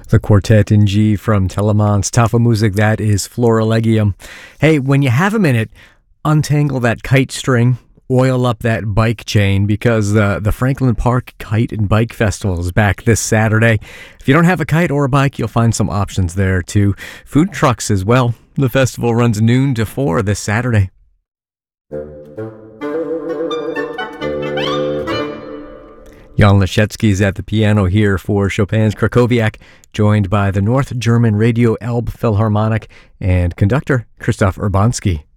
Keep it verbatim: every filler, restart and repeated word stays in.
The Quartet in G from Telemann's Tafelmusik, that is Florilegium. Hey, when you have a minute, untangle that kite string, oil up that bike chain, because uh, the Franklin Park Kite and Bike Festival is back this Saturday. If you don't have a kite or a bike, you'll find some options there too. Food trucks as well. The festival runs noon to four this Saturday. Jan Leschetski's at the piano here for Chopin's Krakowiak, joined by the North German Radio Elbe Philharmonic and conductor Christoph Urbanski.